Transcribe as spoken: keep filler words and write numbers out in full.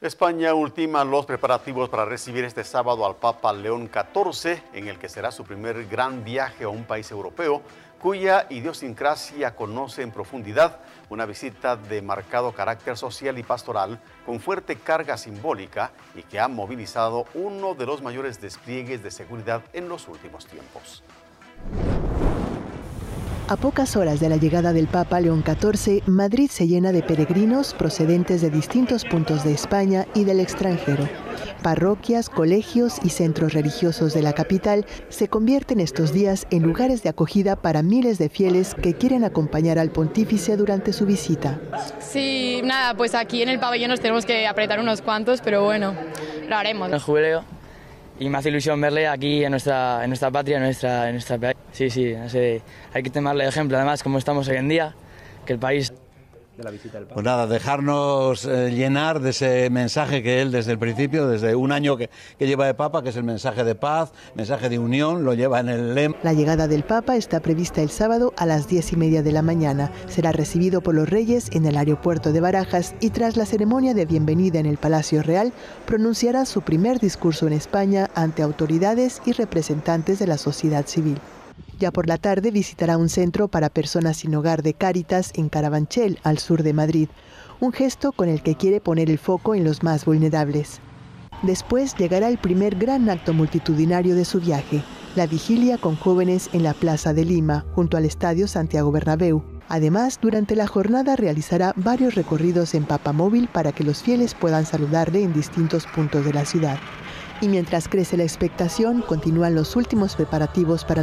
España ultima los preparativos para recibir este sábado al Papa León catorce, en el que será su primer gran viaje a un país europeo, cuya idiosincrasia conoce en profundidad. Una visita de marcado carácter social y pastoral, con fuerte carga simbólica y que ha movilizado uno de los mayores despliegues de seguridad en los últimos tiempos. A pocas horas de la llegada del Papa León catorce, Madrid se llena de peregrinos procedentes de distintos puntos de España y del extranjero. Parroquias, colegios y centros religiosos de la capital se convierten estos días en lugares de acogida para miles de fieles que quieren acompañar al pontífice durante su visita. Sí, nada, pues aquí en el pabellón nos tenemos que apretar unos cuantos, pero bueno, lo haremos. El jubileo, y me hace ilusión verle aquí en nuestra, en nuestra patria, en nuestra, en nuestra país. Sí, sí, no sé, hay que tomarle ejemplo, además, como estamos hoy en día, que el país... De la visita del Papa. Pues nada, dejarnos eh, llenar de ese mensaje que él desde el principio, desde un año que, que lleva de Papa, que es el mensaje de paz, mensaje de unión, lo lleva en el lema. La llegada del Papa está prevista el sábado a las diez y media de la mañana. Será recibido por los reyes en el aeropuerto de Barajas y tras la ceremonia de bienvenida en el Palacio Real, pronunciará su primer discurso en España ante autoridades y representantes de la sociedad civil. Ya por la tarde visitará un centro para personas sin hogar de Cáritas en Carabanchel, al sur de Madrid, un gesto con el que quiere poner el foco en los más vulnerables. Después llegará el primer gran acto multitudinario de su viaje, la vigilia con jóvenes en la Plaza de Lima, junto al Estadio Santiago Bernabéu. Además, durante la jornada realizará varios recorridos en papamóvil para que los fieles puedan saludarle en distintos puntos de la ciudad. Y mientras crece la expectación, continúan los últimos preparativos para